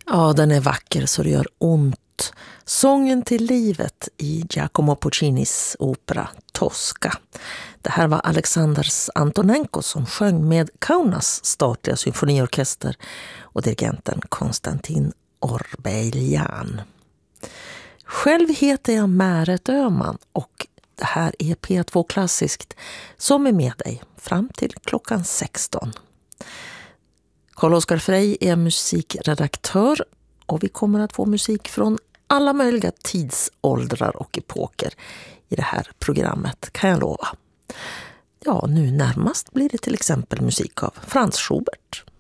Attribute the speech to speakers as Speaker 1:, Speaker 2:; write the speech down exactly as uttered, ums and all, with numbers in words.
Speaker 1: Ja, den är vacker så det gör ont. Sången till livet i Giacomo Puccinis opera Tosca. Det här var Alexanders Antonenko som sjöng med Kaunas statliga symfoniorkester och dirigenten Konstantin Orbelian. Själv heter jag Märet Öhman och det här är P två Klassiskt som är med dig fram till klockan sexton. Carl-Oskar Frey är musikredaktör och vi kommer att få musik från alla möjliga tidsåldrar och epoker i det här programmet, kan jag lova. Ja, nu närmast blir det till exempel musik av Franz Schubert.